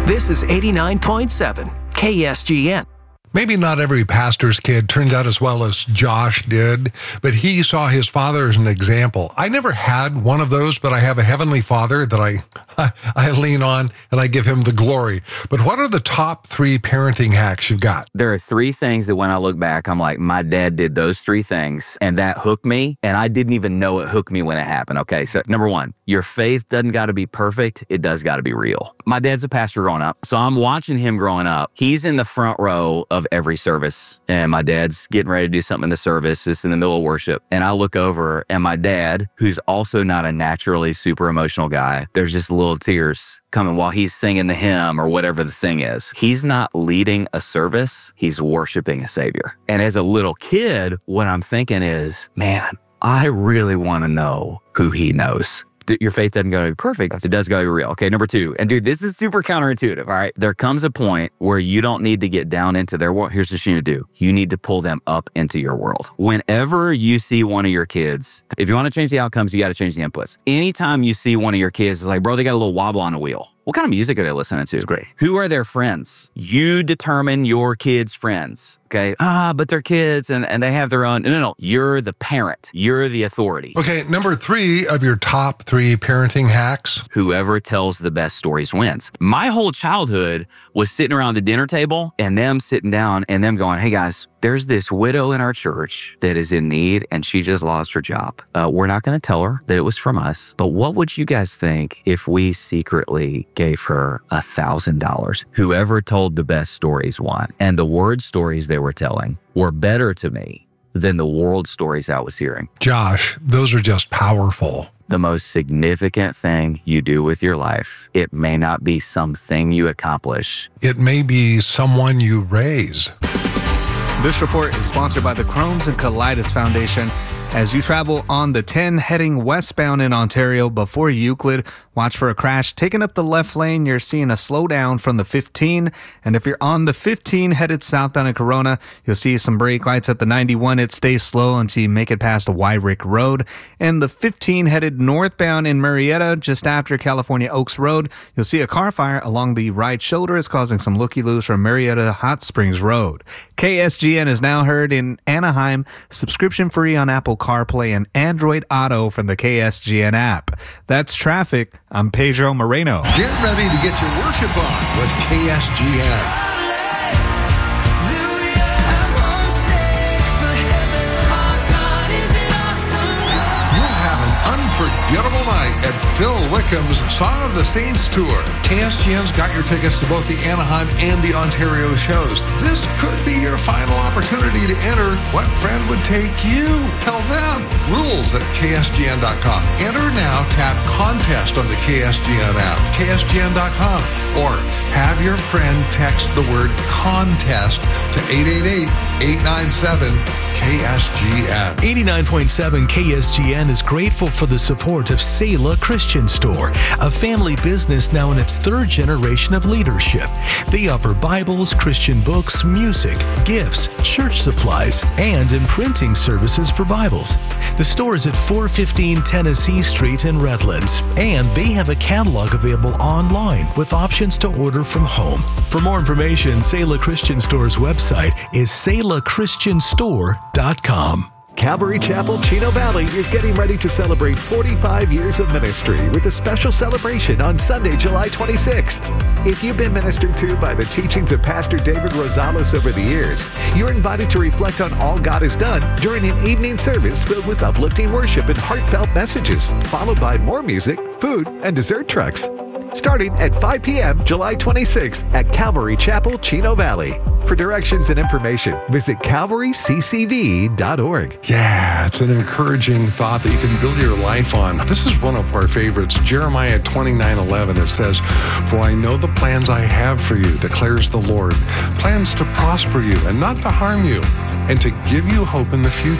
This is 89.7 KSGN. Maybe not every pastor's kid turns out as well as Josh did, but he saw his father as an example. I never had one of those, but I have a heavenly father that I lean on and I give him the glory. But what are the top 3 parenting hacks you've got? There are 3 things that when I look back, I'm like, my dad did those 3 things and that hooked me. And I didn't even know it hooked me when it happened. Okay, so number 1, your faith doesn't got to be perfect. It does got to be real. My dad's a pastor growing up, so I'm watching him growing up. He's in the front row of every service, and my dad's getting ready to do something in the service. It's in the middle of worship, and I look over, and my dad, who's also not a naturally super emotional guy, there's just little tears coming while he's singing the hymn or whatever the thing is. He's not leading a service. He's worshiping a Savior. And as a little kid, what I'm thinking is, man, I really want to know who he knows. Your faith doesn't go to be perfect. It does go to be real. Okay, number 2. And dude, this is super counterintuitive, all right? There comes a point where you don't need to get down into their world. Here's what you need to do. You need to pull them up into your world. Whenever you see one of your kids, if you want to change the outcomes, you got to change the inputs. Anytime you see one of your kids, it's like, bro, they got a little wobble on the wheel. What kind of music are they listening to? It's great. Who are their friends? You determine your kids' friends. Okay. But they're kids and they have their own. No. You're the parent. You're the authority. Okay. Number 3 of your top 3 parenting hacks. Whoever tells the best stories wins. My whole childhood was sitting around the dinner table and them sitting down and them going, hey guys, there's this widow in our church that is in need and she just lost her job. We're not going to tell her that it was from us, but what would you guys think if we secretly gave her $1,000? Whoever told the best stories won. And the word stories they were telling were better to me than the world stories I was hearing. Josh, those are just powerful. The most significant thing you do with your life, it may not be something you accomplish. It may be someone you raise. This report is sponsored by the Crohn's and Colitis Foundation. As you travel on the 10 heading westbound in Ontario before Euclid, watch for a crash. Taking up the left lane, you're seeing a slowdown from the 15. And if you're on the 15 headed southbound in Corona, you'll see some brake lights at the 91. It stays slow until you make it past Wyrick Road. And the 15 headed northbound in Marietta, just after California Oaks Road, you'll see a car fire along the right shoulder. It's causing some looky-loos from Marietta Hot Springs Road. KSGN is now heard in Anaheim, subscription free on Apple CarPlay and Android Auto from the KSGN app. That's traffic. I'm Pedro Moreno. Get ready to get your worship on with KSGN. Unforgettable night at Phil Wickham's Song of the Saints Tour. KSGN's got your tickets to both the Anaheim and the Ontario shows. This could be your final opportunity to enter. What friend would take you? Tell them. Rules at KSGN.com. Enter now. Tap contest on the KSGN app, KSGN.com, or have your friend text the word contest to 888-897-KSGN. 89.7 KSGN is grateful for the support of Selah Christian Store, a family business now in its 3rd generation of leadership. They offer Bibles, Christian books, music, gifts, church supplies, and imprinting services for Bibles. The store is at 415 Tennessee Street in Redlands, and they have a catalog available online with options to order from home. For more information, Selah Christian Store's website is selahchristianstore.com. Calvary Chapel, Chino Valley is getting ready to celebrate 45 years of ministry with a special celebration on Sunday, July 26th. If you've been ministered to by the teachings of Pastor David Rosales over the years, you're invited to reflect on all God has done during an evening service filled with uplifting worship and heartfelt messages, followed by more music, food, and dessert trucks. Starting at 5 p.m. July 26th at Calvary Chapel, Chino Valley. For directions and information, visit calvaryccv.org. Yeah, it's an encouraging thought that you can build your life on. This is one of our favorites, Jeremiah 29:11. It says, "For I know the plans I have for you, declares the Lord, plans to prosper you and not to harm you, and to give you hope in the future."